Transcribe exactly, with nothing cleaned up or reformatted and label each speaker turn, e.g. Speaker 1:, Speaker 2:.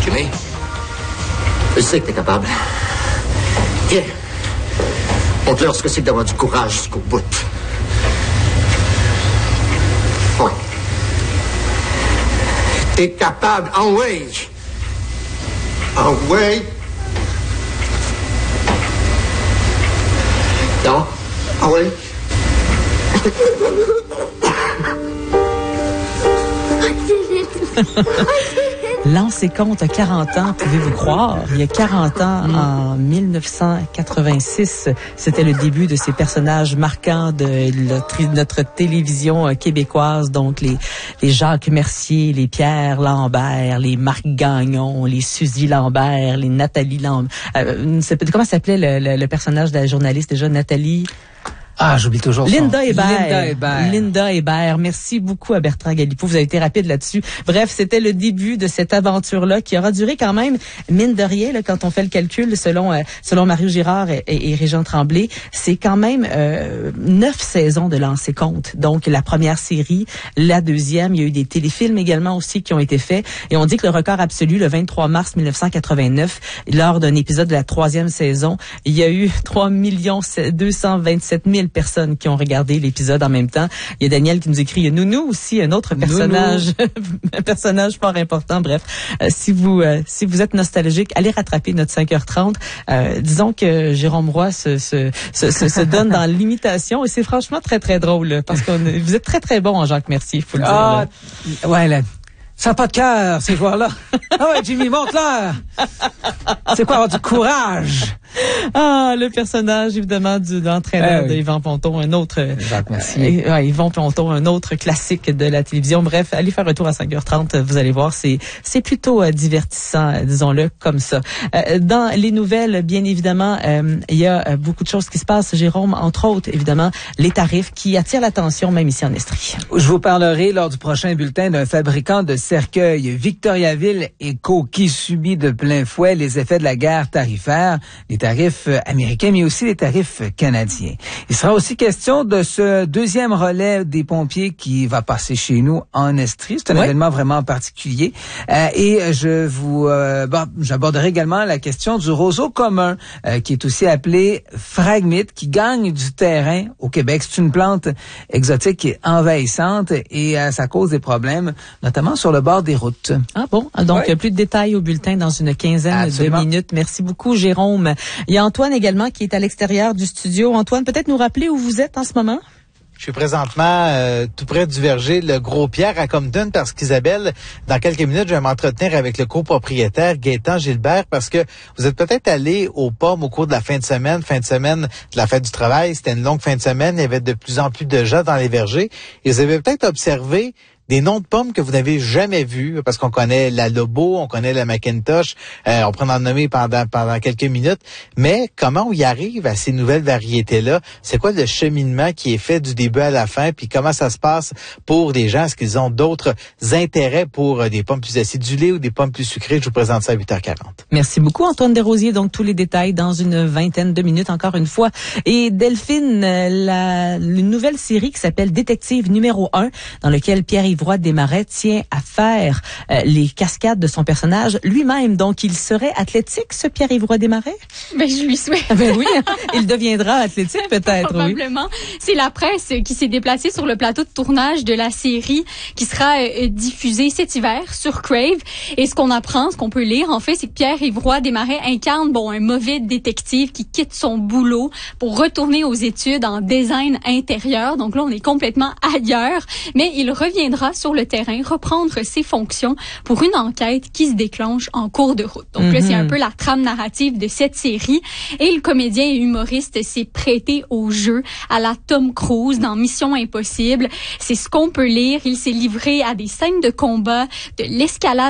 Speaker 1: assumer. Je sais que t'es capable. Viens. Montre-leur ce que c'est que d'avoir du courage jusqu'au bout. Oui. T'es capable. En way. En way. Non. En way.
Speaker 2: Lance et compte a quarante ans, pouvez-vous croire? Il y a quarante ans, mm. en mille neuf cent quatre-vingt-six, c'était le début de ces personnages marquants de notre, notre télévision québécoise. Donc, les, les Jacques Mercier, les Pierre Lambert, les Marc Gagnon, les Suzy Lambert, les Nathalie Lambert. Euh, comment s'appelait le, le, le personnage de la journaliste déjà? Nathalie...
Speaker 3: Ah, j'oublie toujours
Speaker 2: Linda Hébert.
Speaker 3: Linda Hébert.
Speaker 2: Linda Hébert. Merci beaucoup à Bertrand Galipeau. Vous avez été rapide là-dessus. Bref, c'était le début de cette aventure-là qui aura duré quand même, mine de rien, là, quand on fait le calcul, selon euh, selon Mario Girard et, et, et Régent Tremblay, c'est quand même euh, neuf saisons de Lancer compte. Donc, la première série, la deuxième, il y a eu des téléfilms également aussi qui ont été faits. Et on dit que le record absolu, le vingt-trois mars mille neuf cent quatre-vingt-neuf, lors d'un épisode de la troisième saison, il y a eu trois millions deux cent vingt-sept mille personnes qui ont regardé l'épisode en même temps. Il y a Daniel qui nous écrit, il y a Nounou aussi, un autre personnage, un personnage fort important. Bref, euh, si vous euh, si vous êtes nostalgique, allez rattraper notre cinq heures trente. Euh, disons que Jérôme Roy se se, se, se, se donne dans l'imitation et c'est franchement très très drôle parce que vous êtes très très bon en Jacques Mercier, il faut le dire.
Speaker 3: Ah, là. Ouais, là. Ça n'a pas de cœur, ces joueurs-là. Ah ouais, Jimmy, montre-leur. C'est quoi avoir du courage?
Speaker 2: Ah, le personnage, évidemment, du, de l'entraîneur eh oui. de Yvan Ponton, un autre...
Speaker 3: Jacques Mercier.
Speaker 2: Euh, ouais, Yvan Ponton, un autre classique de la télévision. Bref, allez faire un tour à cinq heures trente, vous allez voir, c'est c'est plutôt euh, divertissant, euh, disons-le, comme ça. Euh, dans les nouvelles, bien évidemment, euh, il y a euh, beaucoup de choses qui se passent, Jérôme, entre autres, évidemment, les tarifs qui attirent l'attention, même ici en Estrie.
Speaker 3: Je vous parlerai lors du prochain bulletin d'un fabricant de cercueils, Victoriaville et Co, qui subit de plein fouet les effets de la guerre tarifaire, les tarifs américains, mais aussi les tarifs canadiens. Il sera aussi question de ce deuxième relais des pompiers qui va passer chez nous en Estrie. C'est un oui. événement vraiment particulier. Euh, et je vous, euh, bon, j'aborderai également la question du roseau commun, euh, qui est aussi appelé phragmite, qui gagne du terrain au Québec. C'est une plante exotique et envahissante et euh, ça cause des problèmes, notamment sur le bord des routes.
Speaker 2: Ah bon? Donc, oui. plus de détails au bulletin dans une quinzaine Absolument. de minutes. Merci beaucoup, Jérôme. Il y a Antoine également qui est à l'extérieur du studio. Antoine, peut-être nous rappeler où vous êtes en ce moment?
Speaker 4: Je suis présentement euh, tout près du verger Le Gros-Pierre à Compton parce qu'Isabelle, dans quelques minutes, je vais m'entretenir avec le copropriétaire Gaétan Gilbert parce que vous êtes peut-être allé aux pommes au cours de la fin de semaine, fin de semaine de la fête du travail. C'était une longue fin de semaine. Il y avait de plus en plus de gens dans les vergers. Et vous avez peut-être observé des noms de pommes que vous n'avez jamais vus, parce qu'on connaît la Lobo, on connaît la Macintosh, euh, on pourrait en nommer pendant pendant quelques minutes, mais comment on y arrive à ces nouvelles variétés-là? C'est quoi le cheminement qui est fait du début à la fin, puis comment ça se passe pour des gens? Est-ce qu'ils ont d'autres intérêts pour euh, des pommes plus acidulées ou des pommes plus sucrées? Je vous présente ça à huit heures quarante.
Speaker 2: Merci beaucoup, Antoine Desrosiers. Donc, tous les détails dans une vingtaine de minutes, encore une fois. Et Delphine, la, une nouvelle série qui s'appelle Détective numéro un, dans lequel Pierre-Yves Roy Desmarais tient à faire euh, les cascades de son personnage lui-même. Donc, il serait athlétique, ce Pierre-Yves Roy Desmarais?
Speaker 5: Ben, je lui souhaite.
Speaker 2: Ben oui, il deviendra athlétique peut-être,
Speaker 5: Probablement. Oui. C'est la presse qui s'est déplacée sur le plateau de tournage de la série qui sera euh, diffusée cet hiver sur Crave. Et ce qu'on apprend, ce qu'on peut lire, en fait, c'est que Pierre-Yves Roy Desmarais incarne, bon, un mauvais détective qui quitte son boulot pour retourner aux études en design intérieur. Donc là, on est complètement ailleurs. Mais il reviendra sur le terrain, reprendre ses fonctions pour une enquête qui se déclenche en cours de route. Donc mm-hmm. là, c'est un peu la trame narrative de cette série. Et le comédien et humoriste s'est prêté au jeu à la Tom Cruise dans Mission Impossible. C'est ce qu'on peut lire. Il s'est livré à des scènes de combat, de l'escalade